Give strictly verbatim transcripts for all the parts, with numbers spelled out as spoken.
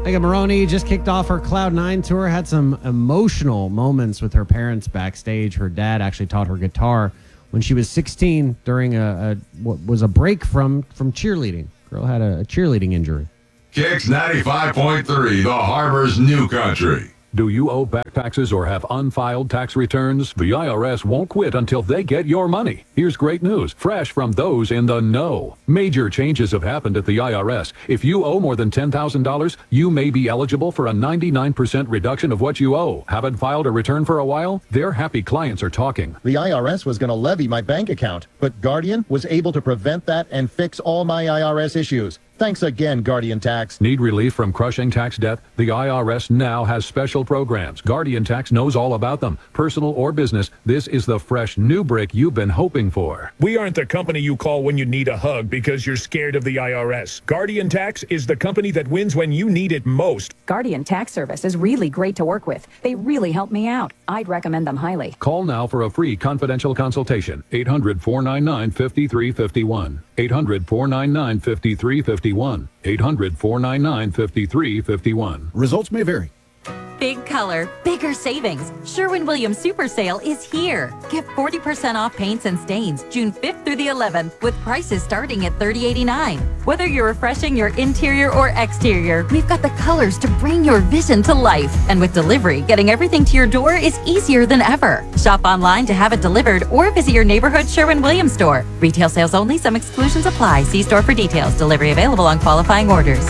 Megan Moroney just kicked off her Cloud Nine tour, had some emotional moments with her parents backstage. Her dad actually taught her guitar when she was sixteen during a, a what was a break from, from cheerleading. Girl had a, a cheerleading injury. Kicks ninety-five point three, the Harbor's new country. Do you owe back taxes or have unfiled tax returns? The I R S won't quit until they get your money. Here's great news, fresh from those in the know. Major changes have happened at the I R S. If you owe more than ten thousand dollars, you may be eligible for a ninety-nine percent reduction of what you owe. Haven't filed a return for a while? Their happy clients are talking. The I R S was going to levy my bank account, but Guardian was able to prevent that and fix all my I R S issues. Thanks again, Guardian Tax. Need relief from crushing tax debt? The I R S now has special programs. Guardian Tax knows all about them. Personal or business, this is the fresh new brick you've been hoping for. We aren't the company you call when you need a hug because you're scared of the I R S. Guardian Tax is the company that wins when you need it most. Guardian Tax Service is really great to work with. They really help me out. I'd recommend them highly. Call now for a free confidential consultation. eight hundred, four nine nine, five three five one. eight hundred, four nine nine, five three five one. eight hundred, four nine nine, five three five one. Results may vary. Big color, bigger savings. Sherwin-Williams Super Sale is here. Get forty percent off paints and stains June fifth through the eleventh with prices starting at thirty eighty-nine. Whether you're refreshing your interior or exterior, we've got the colors to bring your vision to life. And with delivery, getting everything to your door is easier than ever. Shop online to have it delivered or visit your neighborhood Sherwin-Williams store. Retail sales only. Some exclusions apply. See store for details. Delivery available on qualifying orders.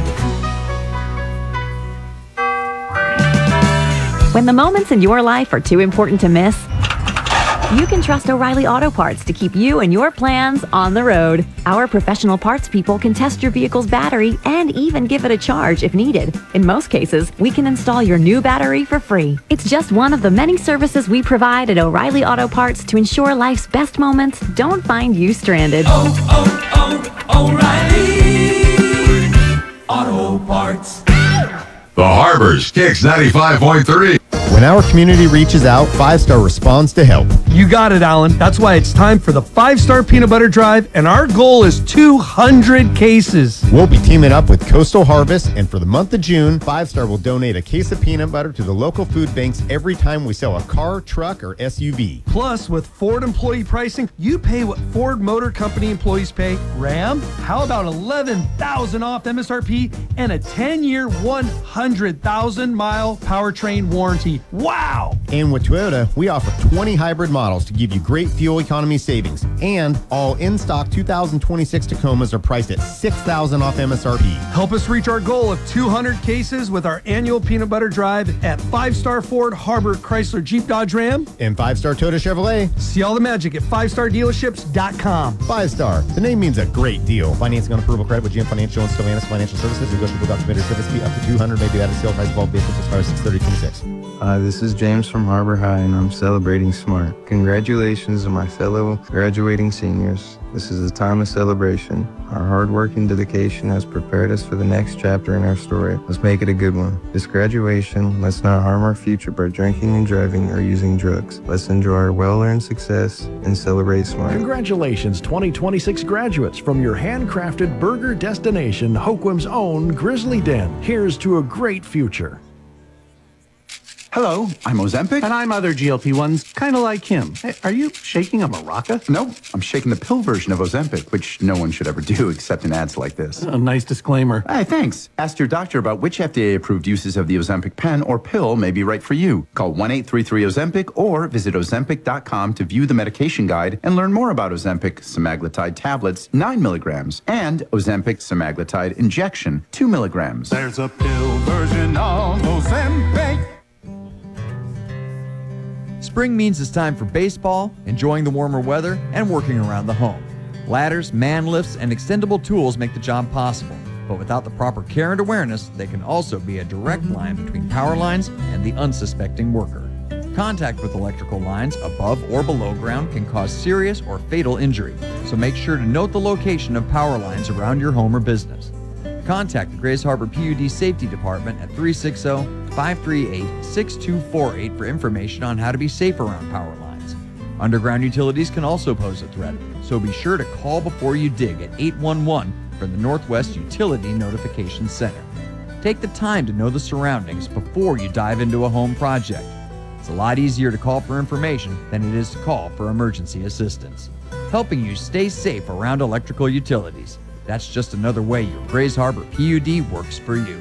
When the moments in your life are too important to miss, you can trust O'Reilly Auto Parts to keep you and your plans on the road. Our professional parts people can test your vehicle's battery and even give it a charge if needed. In most cases, we can install your new battery for free. It's just one of the many services we provide at O'Reilly Auto Parts to ensure life's best moments don't find you stranded. Oh, oh, oh, O'Reilly Auto Parts. The Harbor's Kicks ninety-five point three. When our community reaches out, Five Star responds to help. You got it, Alan. That's why it's time for the Five Star Peanut Butter Drive, and our goal is two hundred cases. We'll be teaming up with Coastal Harvest, and for the month of June, Five Star will donate a case of peanut butter to the local food banks every time we sell a car, truck, or S U V. Plus, with Ford employee pricing, you pay what Ford Motor Company employees pay. Ram, how about eleven thousand dollars off M S R P and a ten-year, one hundred thousand mile powertrain warranty? Wow! And with Toyota, we offer twenty hybrid models to give you great fuel economy savings. And all in-stock two thousand twenty-six Tacomas are priced at six thousand dollars off M S R P. Help us reach our goal of two hundred cases with our annual Peanut Butter Drive at Five Star Ford, Harbor, Chrysler, Jeep, Dodge, Ram. And Five Star Toyota Chevrolet. See all the magic at five star dealerships dot com. Five Star. The name means a great deal. Financing on approval credit with G M Financial and Stellantis Financial Services. Negotiable documentary service fee up to two hundred dollars may be added sale price of all vehicles as far as six thirty twenty-six. Hi, this is James from Harbor High, and I'm celebrating smart. Congratulations to my fellow graduating seniors. This is a time of celebration. Our hard work and dedication has prepared us for the next chapter in our story. Let's make it a good one. This graduation, let's not harm our future by drinking and driving or using drugs. Let's enjoy our well-earned success and celebrate smart. Congratulations, twenty twenty-six graduates from your handcrafted burger destination, Hoquiam's own Grizzly Den. Here's to a great future. Hello, I'm Ozempic. And I'm other G L P ones, kind of like him. Hey, are you shaking a maraca? No, I'm shaking the pill version of Ozempic, which no one should ever do except in ads like this. A nice disclaimer. Hey, thanks. Ask your doctor about which F D A-approved uses of the Ozempic pen or pill may be right for you. Call one eight three three Ozempic or visit ozempic dot com to view the medication guide and learn more about Ozempic semaglutide tablets, nine milligrams, and Ozempic semaglutide injection, two milligrams. There's a pill version of Ozempic. Spring means it's time for baseball, enjoying the warmer weather, and working around the home. Ladders, man lifts, and extendable tools make the job possible, but without the proper care and awareness, they can also be a direct line between power lines and the unsuspecting worker. Contact with electrical lines above or below ground can cause serious or fatal injury, so make sure to note the location of power lines around your home or business. Contact the Grays Harbor P U D Safety Department at three six zero, five three eight, six two four eight for information on how to be safe around power lines. Underground utilities can also pose a threat, so be sure to call before you dig at eight one one for the Northwest Utility Notification Center. Take the time to know the surroundings before you dive into a home project. It's a lot easier to call for information than it is to call for emergency assistance, helping you stay safe around electrical utilities. That's just another way your Grays Harbor P U D works for you.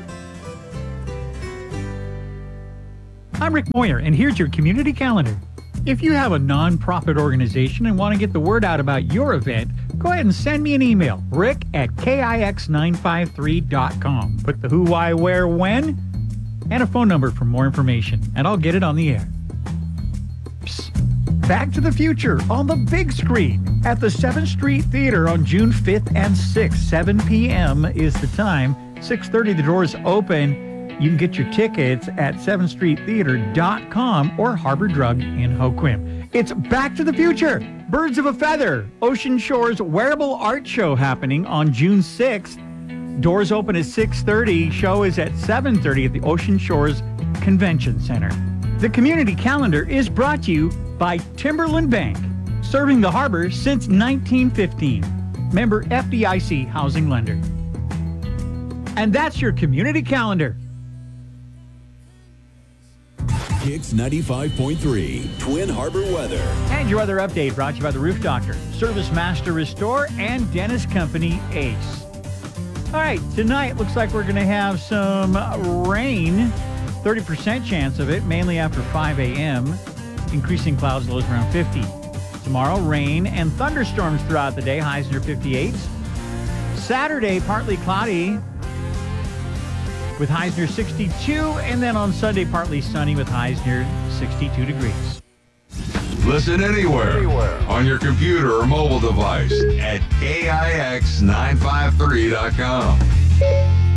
I'm Rick Moyer, and here's your community calendar. If you have a nonprofit organization and want to get the word out about your event, go ahead and send me an email, rick at K I X nine five three dot com. Put the who, why, where, when, and a phone number for more information, and I'll get it on the air. Psst. Back to the Future on the big screen at the seventh Street Theater on June fifth and sixth. seven p.m. is the time. six thirty, the doors open. You can get your tickets at seventh street theater dot com or Harbor Drug in Hoquiam. It's Back to the Future, Birds of a Feather, Ocean Shores Wearable Art Show happening on June sixth. Doors open at six thirty. Show is at seven thirty at the Ocean Shores Convention Center. The community calendar is brought to you by Timberland Bank, serving the harbor since nineteen fifteen. Member F D I C housing lender. And that's your community calendar. Kicks ninety-five point three, Twin Harbor weather. And your weather update brought to you by the Roof Doctor, Service Master Restore, and Dennis Company Ace. All right, tonight looks like we're going to have some rain, thirty percent chance of it, mainly after five a.m., increasing clouds, lows around fifty. Tomorrow, rain and thunderstorms throughout the day, highs near fifty-eight. Saturday, partly cloudy with highs near sixty-two, and then on Sunday, partly sunny with highs near sixty-two degrees. Listen anywhere, anywhere. On your computer or mobile device at K I X nine five three dot com.